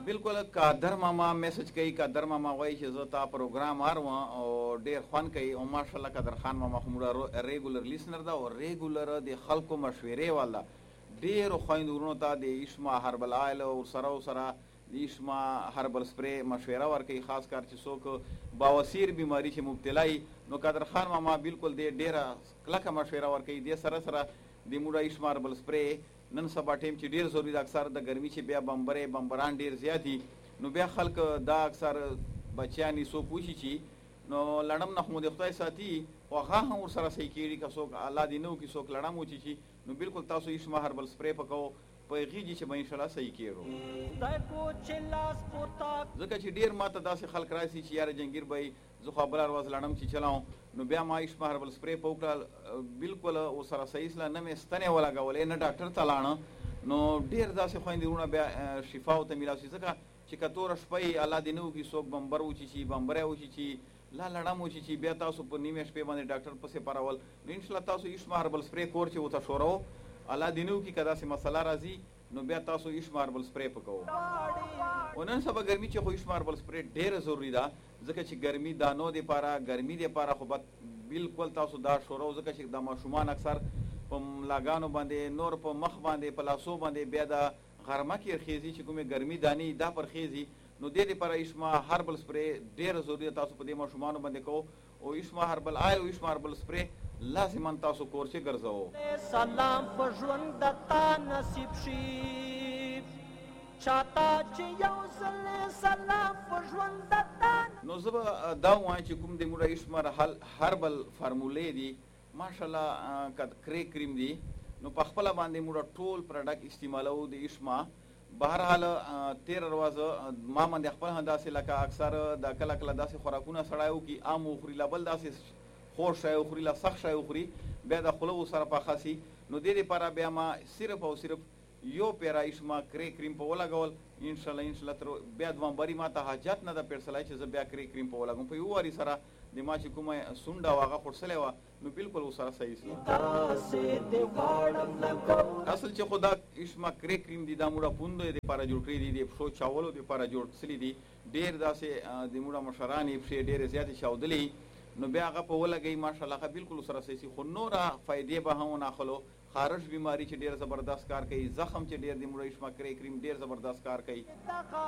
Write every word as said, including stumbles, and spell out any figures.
بالکل قادر ماما میسج کوي قادر ماما وایي چې زه تا پروګرام هر او ډیر خوان کوي او ماشاءالله قادر خان ماما همړه ریګولر لیسنر دا او ریګولر د خلکو مشورې والا ډیر خويندورونو ته د اشما هربل آیل او سره سره د اشما هربل سپری مشوره ورکوي خاص کار چې څوک باوسیر بیماری چې مبتلای نو قادر خان ماما بالکل د ډیره کلکه مشوره ورکوي د سره سره د موډا اشما هربل سپری نن سبا ټیم چې ډیر ضروری د اکثر د ګرمي چې بیا بمبرې بمبران ډیر زیاتی نو بیا خلک دا اکثر بچیانی سو پوښي چې نو لړم نه خو د خدای ساتي او هغه هم ور سره صحیح کیږي که څوک الله دې نو کې څوک لړم وچی چې نو بالکل تاسو اشما هربل سپری پکاو په غیږي چې به ان شاء الله صحیح کیږي ځکه چې ډیر ماته داسې خلک راسي چې یار جنگیر بای زه خو بل ورځ لړم چې چلاو نو بیا ما اشما هربل سپری پوکړه بالکل او سره صحیح سلا نه مې ستنه ولا غولې نه ډاکټر ته لاړ نو ډیر داسې خويندونه بیا شفا او تمیلاسي ځکه چې کتور شپې الله دې نو کې څوک بمبر وچی چې بمبره وچی چې لا لړم وچی چې بیا تاسو په نیمه شپې باندې ډاکټر پسې پرول نو ان شاء الله تاسو اشما هربل سپری کور چې وته شورو الله دې نو کې کدا سي مسله راځي نو بیا تاسو اشما هربل سپری پکاو ونن سبا ګرمي چې خو اشما هربل سپری ډیر ضروری ده ځکه چې ګرمي دانو د پاره ګرمي د پاره خو بالکل تاسو دا شورو ځکه چې د ماشومان اکثر په لاګانو باندې نور په مخ باندې په لاسو باندې بیا د غرمه کې خېزي چې کومه ګرمي دانی دا پر خېزي نو د دې لپاره اشما هربل سپری ډیر ضروری تاسو په دې ماشومان باندې کو او اشما هربل آیل او اشما هربل سپری لازم تاسو کور چې ګرځاو سلام په ژوند د تا نصیب شي چاته چې یو ځل سلام په ژوند د تا نو زه دا وایم چې کوم د موډا اشما هربل فارمولې دي ماشاءالله کد کرې کریم دي نو په خپل باندې موږ ټول پروډکټ استعمالو د اشما بهرحال تیر ورځ ما باندې خپل هنداسه لکه اکثر د کله کله داسې خوراکونه سړایو کی عام خوري لبل داسې خوش شای خوري لا سخت شای خوري بیا د خلو سره په خاصي نو د دې لپاره بیا ما صرف او صرف یو پیرا اشما کرې کریم په ولګول ان شاء الله ان شاء الله تر بیا د ومبري ما ته حاجت نه د پرسلای چې زه بیا کرې کریم په ولګم په یو واری سره د ما چې کومه سونډه واغه خورسلې و نو بالکل وسره صحیح سي اصل چې خدا اشما کرې کریم دي د موډا پوند د لپاره جوړ کړی دي د شو چاولو د لپاره جوړ سلی دي ډیر داسې د موډا مشرانی په ډیر زیات شاودلې نو بیا هغه په ولګي ماشاءالله بالکل سره صحیح خو نور فائدې به هم نه خلو خارش بیماری چې ډیر زبردست کار کوي زخم چې ډیر د موډا اشما کرې کریم ډیر زبردست کار کوي